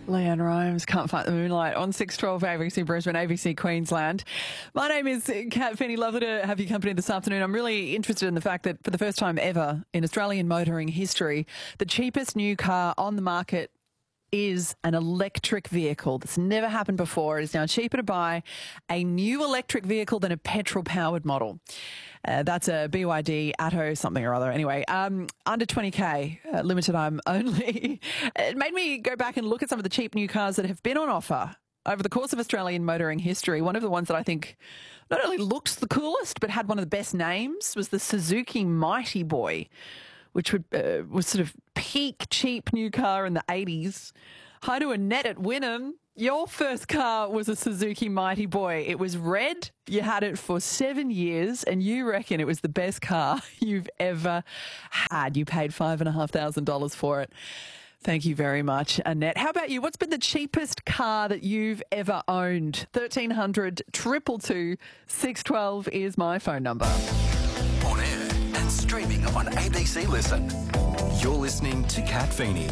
Leanne Rhymes, Can't Fight the Moonlight on 612 ABC Brisbane, ABC Queensland. My name is Kat Finney. Lovely to have your company this afternoon. I'm really interested in the fact that for the first time ever in Australian motoring history, the cheapest new car on the market is an electric vehicle. That's never happened before. It is now cheaper to buy a new electric vehicle than a petrol-powered model. That's a BYD Atto something or other. Anyway, under 20k, limited time only. It made me go back and look at some of the cheap new cars that have been on offer over the course of Australian motoring history. One of the ones that I think not only looked the coolest but had one of the best names was the Suzuki Mighty Boy, which was sort of peak cheap new car in the 80s. Hi to Annette at Wynnum. Your first car was a Suzuki Mighty Boy. It was red. You had it for 7 years and you reckon it was the best car you've ever had. You paid $5,500 for it. Thank you very much, Annette. How about you? What's been the cheapest car that you've ever owned? 1300 222 612 is my phone number. On air and streaming on ABC Listen. You're listening to Kat Finney.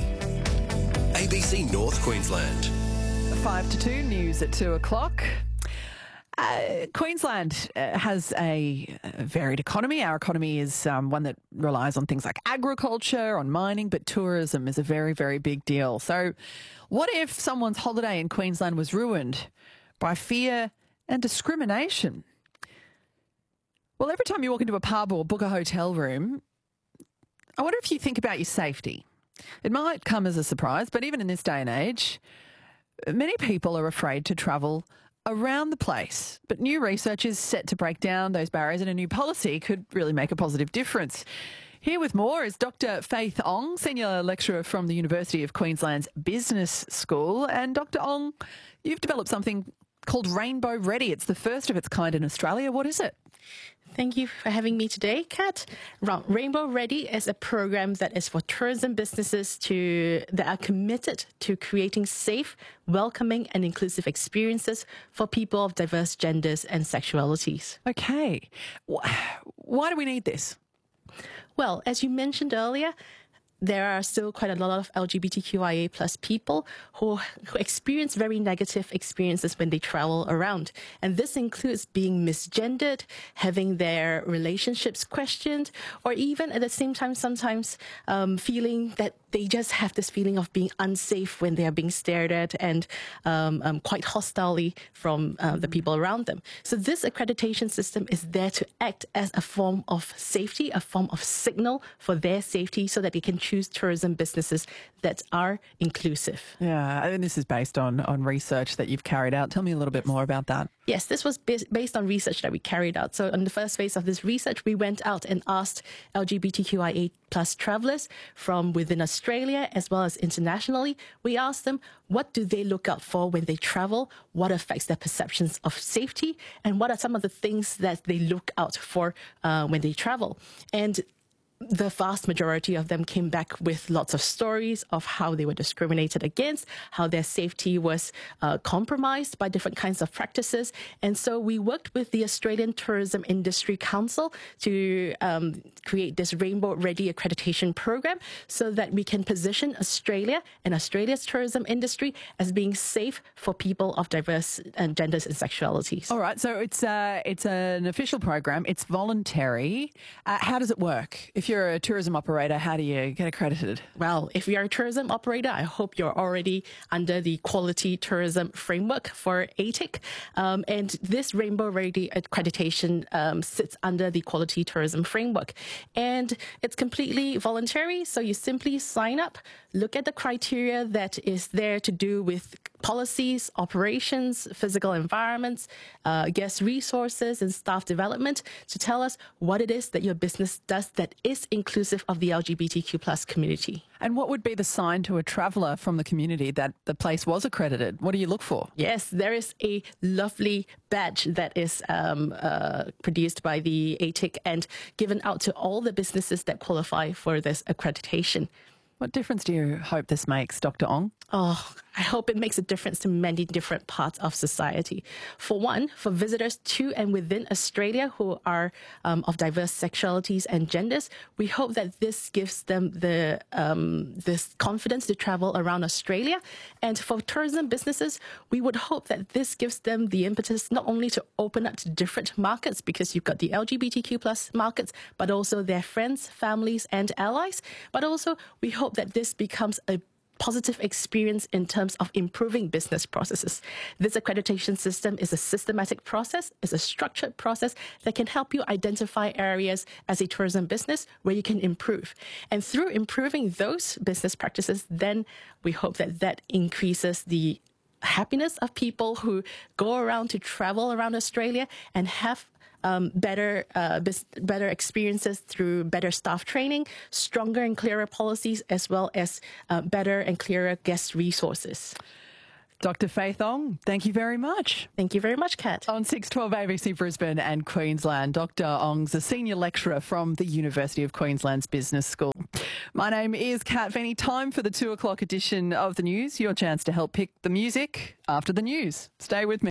ABC North Queensland. 5 to 2, news at 2 o'clock. Queensland has a varied economy. Our economy is one that relies on things like agriculture, on mining, but tourism is a very, very big deal. So what if someone's holiday in Queensland was ruined by fear and discrimination? Well, every time you walk into a pub or book a hotel room, I wonder if you think about your safety. It might come as a surprise, but even in this day and age, many people are afraid to travel around the place. But new research is set to break down those barriers, and a new policy could really make a positive difference. Here with more is Dr. Faith Ong, Senior Lecturer from the University of Queensland's Business School. And Dr. Ong, you've developed something called Rainbow Ready. It's the first of its kind in Australia. What is it? Thank you for having me today, Kat. Rainbow Ready is a program that is for tourism businesses that are committed to creating safe, welcoming and inclusive experiences for people of diverse genders and sexualities. Okay. Why do we need this? Well, as you mentioned earlier, there are still quite a lot of LGBTQIA plus people who experience very negative experiences when they travel around. And this includes being misgendered, having their relationships questioned, or even at the same time sometimes feeling that they just have this feeling of being unsafe when they are being stared at and quite hostilely from the people around them. So this accreditation system is there to act as a form of safety, a form of signal for their safety so that they can choose tourism businesses that are inclusive. Yeah, and this is based on research that you've carried out. Tell me a little bit more about that. Yes, this was based on research that we carried out. So on the first phase of this research, we went out and asked LGBTQIA plus travellers from within Australia as well as internationally. We asked them, what do they look out for when they travel? What affects their perceptions of safety? And what are some of the things that they look out for when they travel? And the vast majority of them came back with lots of stories of how they were discriminated against, how their safety was compromised by different kinds of practices. And so we worked with the Australian Tourism Industry Council to create this Rainbow Ready accreditation program so that we can position Australia and Australia's tourism industry as being safe for people of diverse genders and sexualities. All right, so it's an official program. It's voluntary. How does it work? If you're a tourism operator, how do you get accredited? Well, if you're a tourism operator, I hope you're already under the Quality Tourism Framework for ATIC. And this Rainbow Ready accreditation sits under the Quality Tourism Framework. And it's completely voluntary, so you simply sign up, look at the criteria that is there to do with policies, operations, physical environments, guest resources and staff development to tell us what it is that your business does that is inclusive of the LGBTQ plus community. And what would be the sign to a traveller from the community that the place was accredited? What do you look for? Yes, there is a lovely badge that is produced by the ATIC and given out to all the businesses that qualify for this accreditation. What difference do you hope this makes, Dr. Ong? Oh, I hope it makes a difference to many different parts of society. For one, for visitors to and within Australia who are of diverse sexualities and genders, we hope that this gives them this confidence to travel around Australia. And for tourism businesses, we would hope that this gives them the impetus not only to open up to different markets, because you've got the LGBTQ plus markets, but also their friends, families, and allies. But also, we hope that this becomes a positive experience in terms of improving business processes. This accreditation system is a systematic process, is a structured process that can help you identify areas as a tourism business where you can improve. And through improving those business practices, then we hope that that increases the happiness of people who go around to travel around Australia and have better experiences through better staff training, stronger and clearer policies, as well as better and clearer guest resources. Dr. Faith Ong, thank you very much. Thank you very much, Kat. On 612 ABC Brisbane and Queensland, Dr. Ong's a senior lecturer from the University of Queensland's Business School. My name is Kat Feeney. Time for the 2 o'clock edition of the news. Your chance to help pick the music after the news. Stay with me.